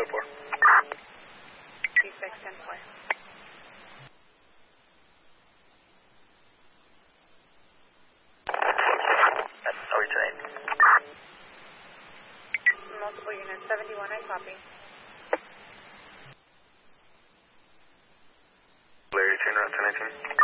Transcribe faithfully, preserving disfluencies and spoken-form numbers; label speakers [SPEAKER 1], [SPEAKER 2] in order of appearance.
[SPEAKER 1] oh four.
[SPEAKER 2] C six ten four.
[SPEAKER 1] How are you tonight?
[SPEAKER 2] Multiple units, seventy-one, I copy.
[SPEAKER 1] Larry, ten route ten nineteen.